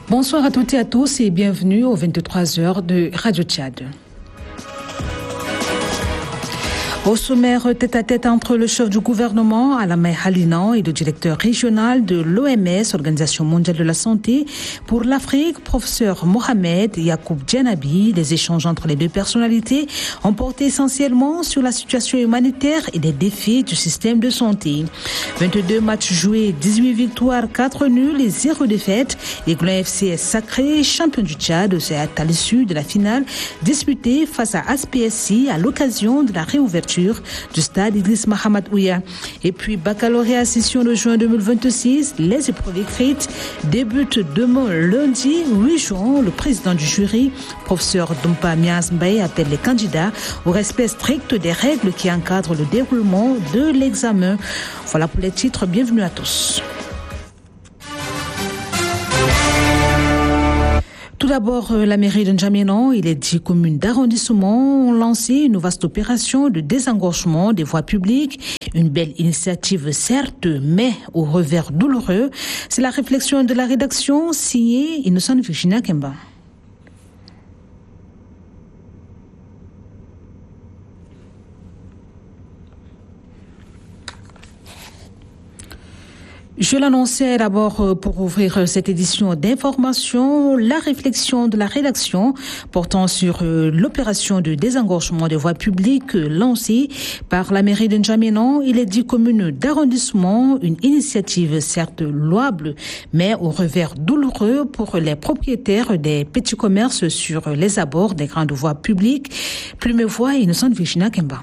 Bonsoir à toutes et à tous et bienvenue aux 23h de Radio Tchad. Au sommaire, tête-à-tête entre le chef du gouvernement, Alamay Halinan, et le directeur régional de l'OMS, Organisation mondiale de la santé, pour l'Afrique, professeur Mohamed Yacoub Djanabi. Les échanges entre les deux personnalités ont porté essentiellement sur la situation humanitaire et les défis du système de santé. 22 matchs joués, 18 victoires, 4 nuls et 0 défaites. L'Aiglon FC est sacré champion du Tchad. C'est à l'issue de la finale disputée face à ASPSI à l'occasion de la réouverture du stade Idriss Mahamad Ouya. Et puis baccalauréat session de juin 2026, les épreuves écrites débutent demain lundi 8 juin. Le président du jury, professeur Dompa Mias Mbaye, appelle les candidats au respect strict des règles qui encadrent le déroulement de l'examen. Voilà pour les titres, bienvenue à tous. Tout d'abord, la mairie de N'Djamena et les 10 communes d'arrondissement ont lancé une vaste opération de désengorgement des voies publiques. Une belle initiative, certes, mais au revers douloureux. C'est la réflexion de la rédaction signée Innocent Virginia Kemba. Je l'annonçais d'abord pour ouvrir cette édition d'information, la réflexion de la rédaction portant sur l'opération de désengorgement des voies publiques lancée par la mairie de N'Djamena et les 10 communes d'arrondissement. Une initiative certes louable, mais au revers douloureux pour les propriétaires des petits commerces sur les abords des grandes voies publiques. Plume Voix, Innocent Virginia Kemba.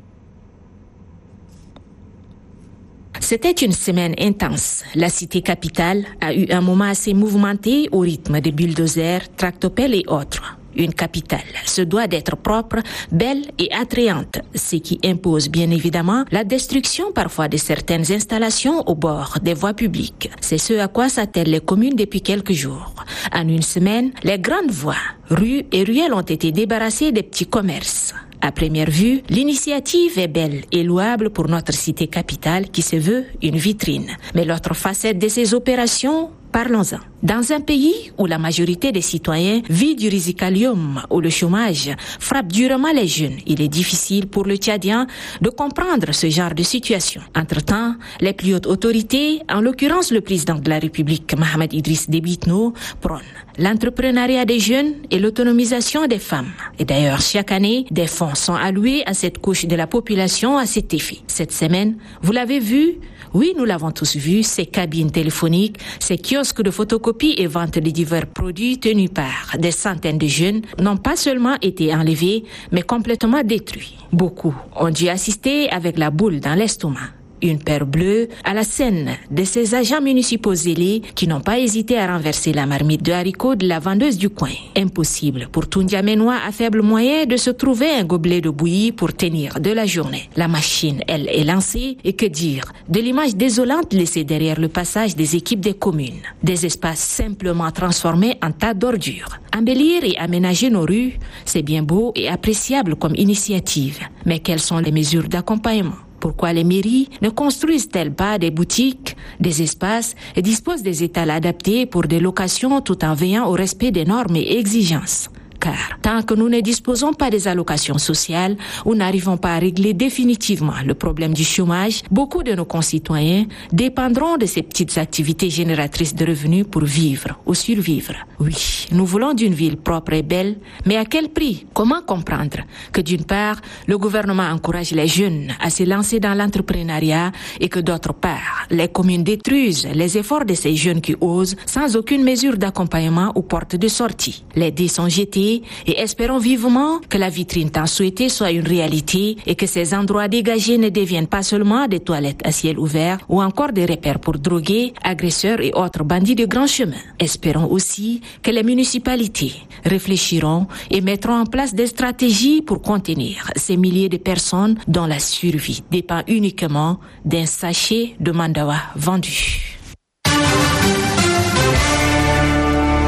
C'était une semaine intense. La cité capitale a eu un moment assez mouvementé au rythme de bulldozers, tractopelles et autres. Une capitale se doit d'être propre, belle et attrayante, ce qui impose bien évidemment la destruction parfois de certaines installations au bord des voies publiques. C'est ce à quoi s'attellent les communes depuis quelques jours. En une semaine, les grandes voies, rues et ruelles ont été débarrassées des petits commerces. À première vue, l'initiative est belle et louable pour notre cité capitale qui se veut une vitrine. Mais l'autre facette de ces opérations, parlons-en. Dans un pays où la majorité des citoyens vit du risicalium, où le chômage frappe durement les jeunes, il est difficile pour le Tchadien de comprendre ce genre de situation. Entre-temps, les plus hautes autorités, en l'occurrence le président de la République, Mohamed Idriss Déby Itno, prônent l'entrepreneuriat des jeunes et l'autonomisation des femmes. Et d'ailleurs, chaque année, des fonds sont alloués à cette couche de la population à cet effet. Cette semaine, vous l'avez vu, oui, nous l'avons tous vu, ces cabines téléphoniques, ces kiosques de photocopie et vente de divers produits tenus par des centaines de jeunes n'ont pas seulement été enlevés, mais complètement détruits. Beaucoup ont dû assister avec la boule dans l'estomac. Une paire bleue à la scène de ces agents municipaux zélés qui n'ont pas hésité à renverser la marmite de haricots de la vendeuse du coin. Impossible pour tout N'Djamenois à faible moyen de se trouver un gobelet de bouillie pour tenir de la journée. La machine, elle, est lancée et que dire de l'image désolante laissée derrière le passage des équipes des communes. Des espaces simplement transformés en tas d'ordures. Embellir et aménager nos rues, c'est bien beau et appréciable comme initiative. Mais quelles sont les mesures d'accompagnement ? Pourquoi les mairies ne construisent-elles pas des boutiques, des espaces et disposent des étals adaptés pour des locations tout en veillant au respect des normes et exigences ? Car tant que nous ne disposons pas des allocations sociales ou n'arrivons pas à régler définitivement le problème du chômage, beaucoup de nos concitoyens dépendront de ces petites activités génératrices de revenus pour vivre ou survivre. Oui, nous voulons d'une ville propre et belle, mais à quel prix ? Comment comprendre que d'une part, le gouvernement encourage les jeunes à se lancer dans l'entrepreneuriat et que d'autre part, les communes détruisent les efforts de ces jeunes qui osent sans aucune mesure d'accompagnement ou porte de sortie. Les dés sont jetés et espérons vivement que la vitrine tant souhaitée soit une réalité et que ces endroits dégagés ne deviennent pas seulement des toilettes à ciel ouvert ou encore des repères pour drogués, agresseurs et autres bandits de grand chemin. Espérons aussi que les municipalités réfléchiront et mettront en place des stratégies pour contenir ces milliers de personnes dont la survie dépend uniquement d'un sachet de mandawa vendu.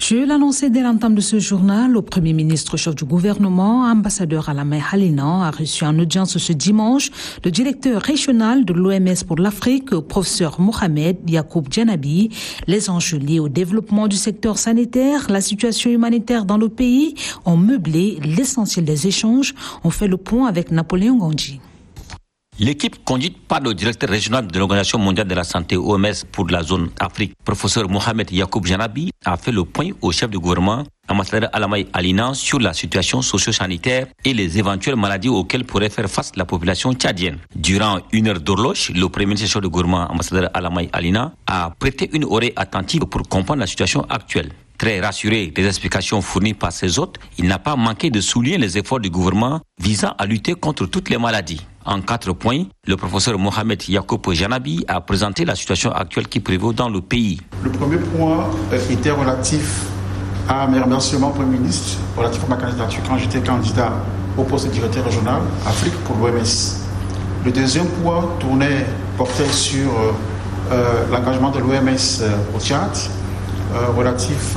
Je l'annonçais dès l'entame de ce journal, le Premier ministre chef du gouvernement, ambassadeur Alamay Halinan, a reçu en audience ce dimanche le directeur régional de l'OMS pour l'Afrique, professeur Mohamed Yacoub Djanabi. Les enjeux liés au développement du secteur sanitaire, la situation humanitaire dans le pays ont meublé l'essentiel des échanges. On fait le point avec Napoléon Gandji. L'équipe conduite par le directeur régional de l'Organisation mondiale de la santé OMS pour la zone Afrique, professeur Mohamed Yacoub Djanabi, a fait le point au chef du gouvernement, ambassadeur Alamay Halinan, sur la situation socio-sanitaire et les éventuelles maladies auxquelles pourrait faire face la population tchadienne. Durant une heure d'horloge, le premier ministre chef du gouvernement, ambassadeur Alamay Halinan, a prêté une oreille attentive pour comprendre la situation actuelle. Très rassuré des explications fournies par ses hôtes, il n'a pas manqué de souligner les efforts du gouvernement visant à lutter contre toutes les maladies. En 4 points, le professeur Mohamed Yacoub Djanabi a présenté la situation actuelle qui prévaut dans le pays. Le premier point était relatif à mes remerciements au Premier ministre, relatif à ma candidature quand j'étais candidat au poste de directeur régional Afrique pour l'OMS. Le deuxième point portait sur l'engagement de l'OMS au Tchad, relatif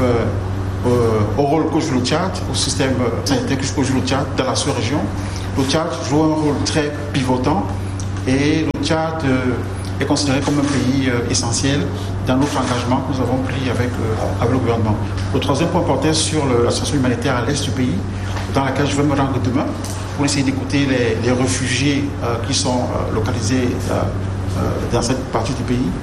au rôle que joue le Tchad, au système sanitaire que joue le Tchad dans la sous-région. Le Tchad joue un rôle très pivotant et le Tchad est considéré comme un pays essentiel dans notre engagement que nous avons pris avec le gouvernement. Le troisième point portait sur la situation humanitaire à l'est du pays, dans laquelle je vais me rendre demain pour essayer d'écouter les réfugiés qui sont localisés dans cette partie du pays,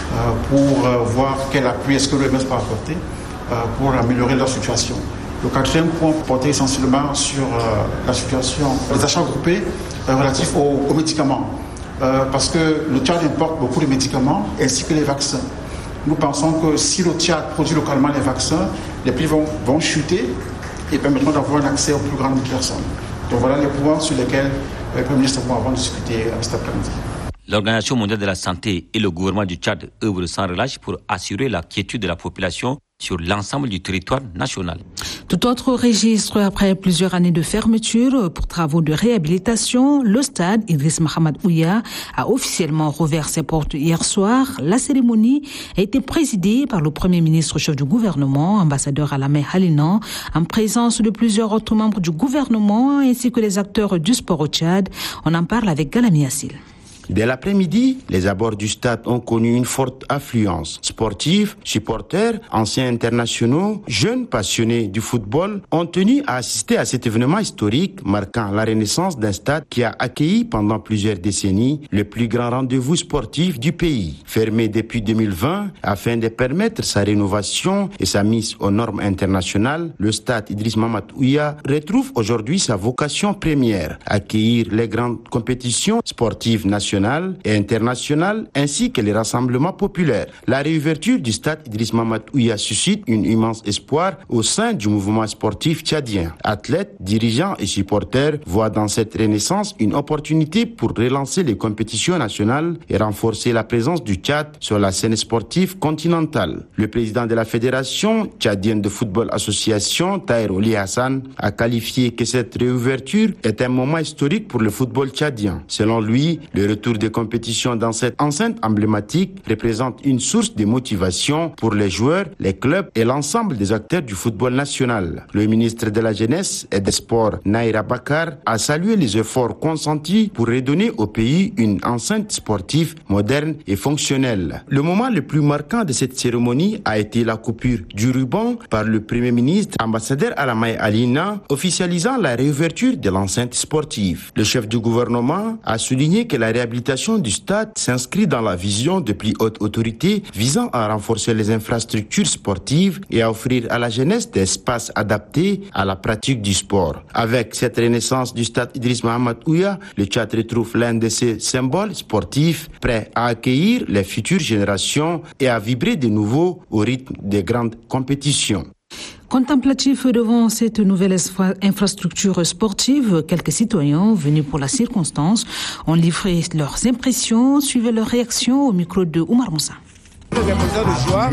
pour voir quel appui est-ce que l'OMS peut apporter pour améliorer leur situation. Le quatrième point portait essentiellement sur la situation des achats groupés relatifs aux médicaments. Parce que le Tchad importe beaucoup de médicaments ainsi que les vaccins. Nous pensons que si le Tchad produit localement les vaccins, les prix vont chuter et permettront d'avoir un accès aux plus grandes personnes. Donc voilà les points sur lesquels le Premier ministre et moi avons discuté cet après-midi. L'Organisation mondiale de la santé et le gouvernement du Tchad œuvrent sans relâche pour assurer la quiétude de la population sur l'ensemble du territoire national. Tout autre registre, après plusieurs années de fermeture pour travaux de réhabilitation, le stade Idriss Mohamed Ouya a officiellement rouvert ses portes hier soir. La cérémonie a été présidée par le Premier ministre chef du gouvernement, ambassadeur Alamay Halinan, en présence de plusieurs autres membres du gouvernement ainsi que les acteurs du sport au Tchad. On en parle avec Galami Assil. Dès l'après-midi, les abords du stade ont connu une forte affluence. Sportifs, supporters, anciens internationaux, jeunes passionnés du football ont tenu à assister à cet événement historique marquant la renaissance d'un stade qui a accueilli pendant plusieurs décennies le plus grand rendez-vous sportif du pays. Fermé depuis 2020 afin de permettre sa rénovation et sa mise aux normes internationales, le stade Idriss Mohamed Ouya retrouve aujourd'hui sa vocation première, accueillir les grandes compétitions sportives nationales et internationales ainsi que les rassemblements populaires. La réouverture du stade Idriss Mohamed Ouya suscite un immense espoir au sein du mouvement sportif tchadien. Athlètes, dirigeants et supporters voient dans cette renaissance une opportunité pour relancer les compétitions nationales et renforcer la présence du Tchad sur la scène sportive continentale. Le président de la Fédération tchadienne de football association, Taher Oli Hassan, a qualifié que cette réouverture est un moment historique pour le football tchadien. Selon lui, le retour des compétitions dans cette enceinte emblématique représente une source de motivation pour les joueurs, les clubs et l'ensemble des acteurs du football national. Le ministre de la Jeunesse et des Sports, Naira Bakar, a salué les efforts consentis pour redonner au pays une enceinte sportive moderne et fonctionnelle. Le moment le plus marquant de cette cérémonie a été la coupure du ruban par le Premier ministre, ambassadeur Alamay Halinan, officialisant la réouverture de l'enceinte sportive. Le chef du gouvernement a souligné que la réhabilitation du stade s'inscrit dans la vision de plus haute autorité visant à renforcer les infrastructures sportives et à offrir à la jeunesse des espaces adaptés à la pratique du sport. Avec cette renaissance du stade Idriss Mohamed Ouya, le Tchad retrouve l'un de ses symboles sportifs prêts à accueillir les futures générations et à vibrer de nouveau au rythme des grandes compétitions. Contemplatifs devant cette nouvelle infrastructure sportive, quelques citoyens venus pour la circonstance ont livré leurs impressions, suivez leurs réactions au micro de Oumar Moussa. Des impressions de joie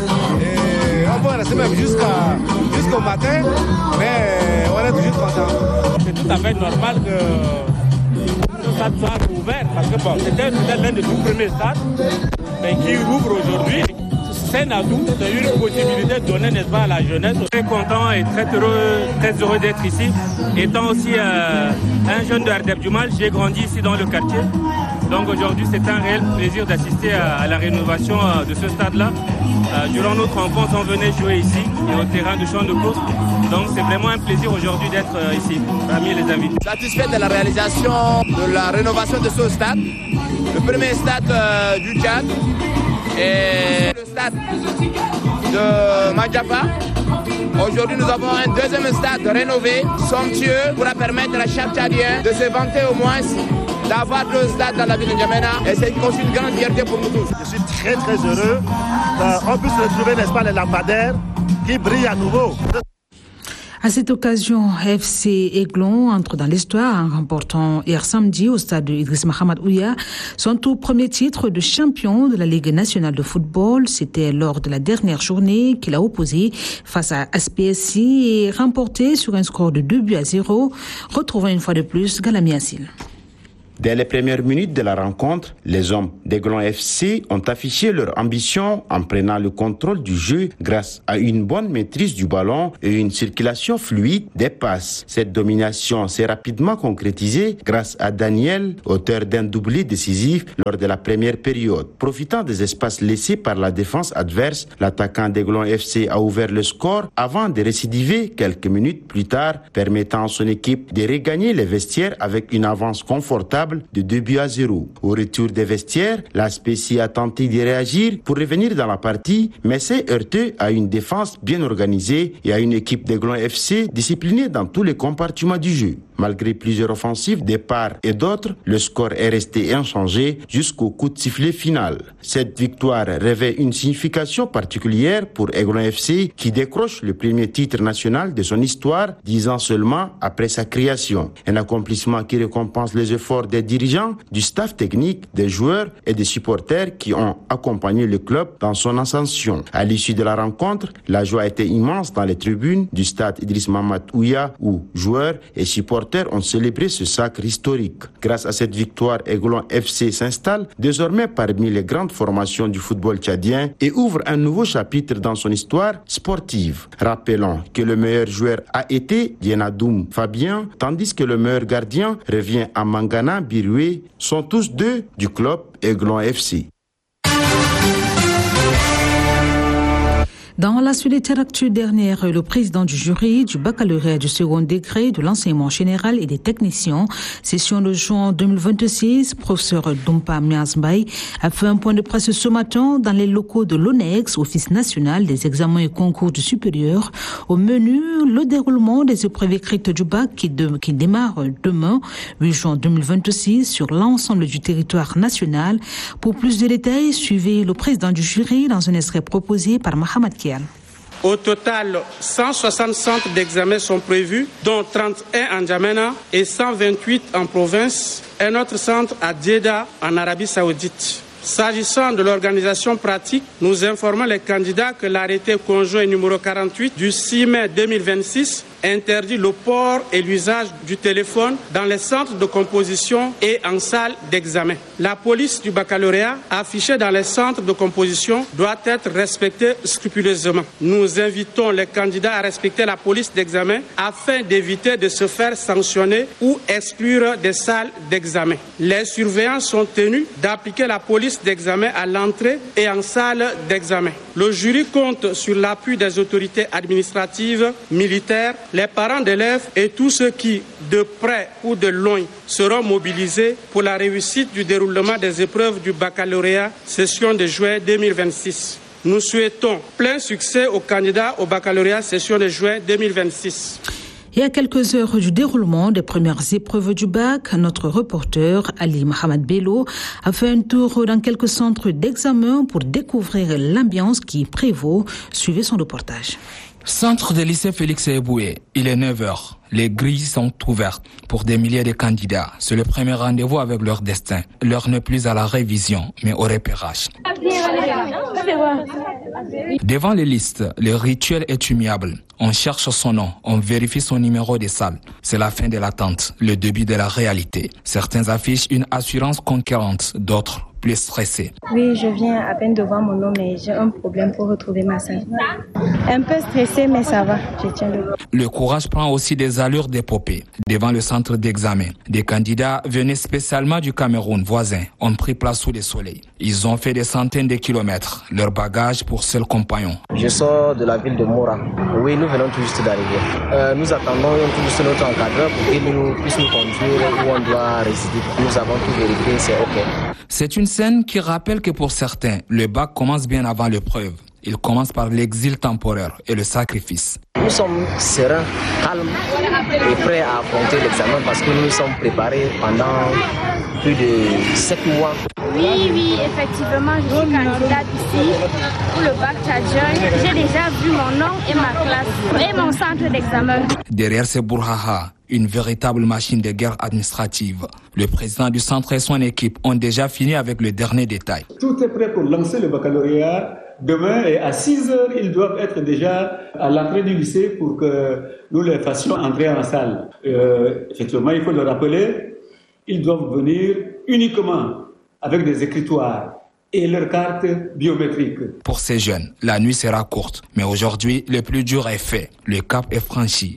et on va rester même jusqu'au matin, mais on est toujours content. C'est tout à fait normal que le stade soit ouvert parce que bon, c'était l'un des tout premiers stades mais qui rouvre aujourd'hui. c'est un atout, c'est une possibilité donnée, n'est-ce pas, à la jeunesse. Très content et très heureux d'être ici. Étant aussi un jeune de Ardeb Djumal, j'ai grandi ici dans le quartier. Donc aujourd'hui, c'est un réel plaisir d'assister à la rénovation de ce stade-là. Durant notre enfance, on venait jouer ici, et au terrain de champ de course. Donc c'est vraiment un plaisir aujourd'hui d'être ici, parmi les invités. Satisfait de la réalisation de la rénovation de ce stade. Le premier stade du Tchad et le stade de Madjaba. Aujourd'hui, nous avons un deuxième stade rénové, somptueux, pour permettre à chaque Tchadien de se vanter au moins d'avoir deux stades dans la ville de N'Djamena. Et c'est une grande fierté pour nous tous. Je suis très très heureux qu'on puisse retrouver, n'est-ce pas, les lampadaires qui brillent à nouveau. À cette occasion, FC Aiglon entre dans l'histoire en remportant hier samedi au stade de Idriss Mahamad Ouya son tout premier titre de champion de la Ligue nationale de football. C'était lors de la dernière journée qu'il a opposé face à SPSI et remporté sur un score de 2-0. Retrouvons une fois de plus Galami Assil. Dès les premières minutes de la rencontre, les hommes d'Aiglon FC ont affiché leur ambition en prenant le contrôle du jeu grâce à une bonne maîtrise du ballon et une circulation fluide des passes. Cette domination s'est rapidement concrétisée grâce à Daniel, auteur d'un doublé décisif lors de la première période. Profitant des espaces laissés par la défense adverse, l'attaquant d'Aiglon FC a ouvert le score avant de récidiver quelques minutes plus tard, permettant à son équipe de regagner les vestiaires avec une avance confortable de 2-0. Au retour des vestiaires, la SPSI a tenté de réagir pour revenir dans la partie, mais s'est heurté à une défense bien organisée et à une équipe d'Aiglon FC disciplinée dans tous les compartiments du jeu. Malgré plusieurs offensives des parts et d'autres, le score est resté inchangé jusqu'au coup de sifflet final. Cette victoire revêt une signification particulière pour Aiglon FC qui décroche le premier titre national de son histoire 10 ans seulement après sa création. Un accomplissement qui récompense les efforts des dirigeants, du staff technique, des joueurs et des supporters qui ont accompagné le club dans son ascension. À l'issue de la rencontre, la joie était immense dans les tribunes du stade Idriss Mahamad Ouya où joueurs et supporters ont célébré ce sacre historique. Grâce à cette victoire, Aiglon FC s'installe désormais parmi les grandes formations du football tchadien et ouvre un nouveau chapitre dans son histoire sportive. Rappelons que le meilleur joueur a été Dienadoum Fabien, tandis que le meilleur gardien revient à Mangana Biroué, sont tous deux du club Aiglon FC. Dans la solitaire actu dernière, le président du jury du baccalauréat du second degré de l'enseignement général et des techniciens, session de juin 2026, professeur Dompa Miasmbaï, a fait un point de presse ce matin dans les locaux de l'ONEX, Office national des examens et concours du supérieur. Au menu, le déroulement des épreuves écrites du bac qui démarre demain, 8 juin 2026, sur l'ensemble du territoire national. Pour plus de détails, suivez le président du jury dans un extrait proposé par Mohamed Kian. Au total, 160 centres d'examen sont prévus, dont 31 en N'Djamena et 128 en province, un autre centre à Jeddah en Arabie Saoudite. S'agissant de l'organisation pratique, nous informons les candidats que l'arrêté conjoint numéro 48 du 6 mai 2026 interdit le port et l'usage du téléphone dans les centres de composition et en salle d'examen. La police du baccalauréat affichée dans les centres de composition doit être respectée scrupuleusement. Nous invitons les candidats à respecter la police d'examen afin d'éviter de se faire sanctionner ou exclure des salles d'examen. Les surveillants sont tenus d'appliquer la police d'examen à l'entrée et en salle d'examen. Le jury compte sur l'appui des autorités administratives, militaires, les parents d'élèves et tous ceux qui, de près ou de loin, seront mobilisés pour la réussite du déroulement des épreuves du baccalauréat session de juin 2026. Nous souhaitons plein succès aux candidats au baccalauréat session de juin 2026. Et à quelques heures du déroulement des premières épreuves du bac, notre reporter Ali Mohamed Bello a fait un tour dans quelques centres d'examen pour découvrir l'ambiance qui prévaut. Suivez son reportage. Centre de lycée Félix Eboué, il est 9h. Les grilles sont ouvertes pour des milliers de candidats. C'est le premier rendez-vous avec leur destin. L'heure n'est plus à la révision, mais au repérage. Devant les listes, le rituel est humiliable. On cherche son nom, on vérifie son numéro de salle. C'est la fin de l'attente, le début de la réalité. Certains affichent une assurance conquérante, d'autres plus stressés. Oui, je viens à peine de voir mon nom, mais j'ai un problème pour retrouver ma salle. Un peu stressé, mais ça va, je tiens le coup. Le courage prend aussi des allures d'épopée. Devant le centre d'examen, des candidats venus spécialement du Cameroun voisin ont pris place sous le soleil. Ils ont fait des centaines de kilomètres, leur bagage pour seul compagnon. Je sors de la ville de Mora. Oui, nous venons tout juste d'arriver. Nous attendons tout juste notre encadreur pour qu'il puisse nous conduire où on doit résider. Nous avons tout vérifié, c'est OK. C'est une scène qui rappelle que pour certains, le bac commence bien avant l'épreuve. Il commence par l'exil temporaire et le sacrifice. Nous sommes sereins, calmes et prêts à affronter l'examen parce que nous nous sommes préparés pendant plus de 7 mois. Oui, effectivement, je suis candidate ici pour le bac tchadien. J'ai déjà vu mon nom et ma classe et mon centre d'examen. Derrière ce bourhaha, une véritable machine de guerre administrative. Le président du centre et son équipe ont déjà fini avec le dernier détail. Tout est prêt pour lancer le baccalauréat. Demain et à 6 heures, ils doivent être déjà à l'entrée du lycée pour que nous les fassions entrer en salle. Effectivement, il faut le rappeler, ils doivent venir uniquement avec des écritoires et leurs cartes biométriques. Pour ces jeunes, la nuit sera courte, mais aujourd'hui, le plus dur est fait. Le cap est franchi.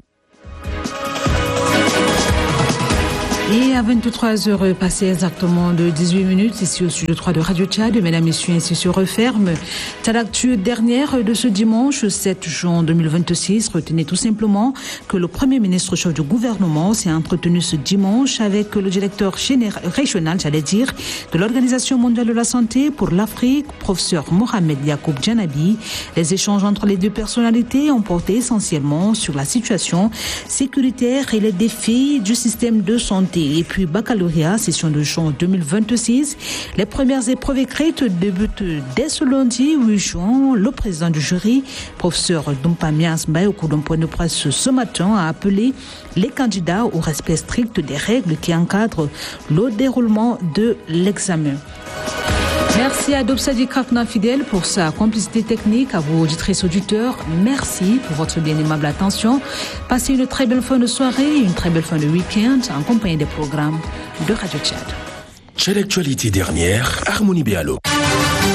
Et à 23h passé exactement de 18 minutes, ici au studio 3 de Radio Tchad, mesdames, messieurs, ainsi se referme l'actu dernière de ce dimanche 7 juin 2026. Retenez tout simplement que le Premier ministre chef du gouvernement s'est entretenu ce dimanche avec le directeur régional, de l'Organisation mondiale de la santé pour l'Afrique, professeur Mohamed Yacoub Djanabi. Les échanges entre les deux personnalités ont porté essentiellement sur la situation sécuritaire et les défis du système de santé. Et puis baccalauréat, session de juin 2026. Les premières épreuves écrites débutent dès ce lundi 8 juin. Le président du jury, professeur Dumpamias Mbaye, au cours d'un point de presse ce matin, a appelé les candidats au respect strict des règles qui encadrent le déroulement de l'examen. Merci à Dobsadi Krafna Fidèle pour sa complicité technique, à vous auditrices auditeurs. Merci pour votre bien aimable attention. Passez une très belle fin de soirée, une très belle fin de week-end en compagnie des programmes de Radio Tchad. Tchad Actualité dernière, Harmonie Béalo.